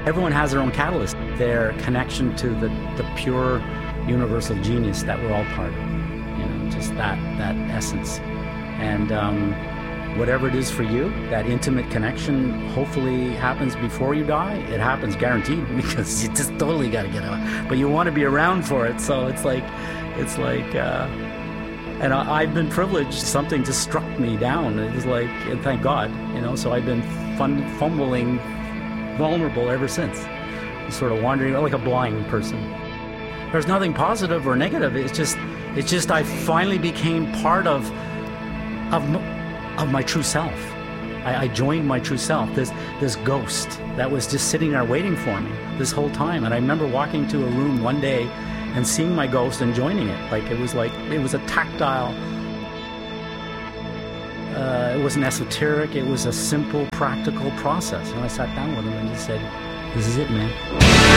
Everyone has their own catalyst, their connection to the pure universal genius that we're all part of. Just that essence. And whatever it is for you, that intimate connection hopefully happens before you die. It happens guaranteed, because you just totally got to get out. But you want to be around for it. So it's like, and I've been privileged. Something just struck me down. It was like, and thank God, so I've been fumbling, vulnerable ever since. Sort of wandering like a blind person. There's nothing positive or negative. It's just I finally became part of my true self. I joined my true self, this ghost that was just sitting there waiting for me this whole time. And I remember walking to a room one day and seeing my ghost and joining it. It was a tactile, it wasn't esoteric, it was a simple, practical process. And I sat down with him and just said, "This is it, man."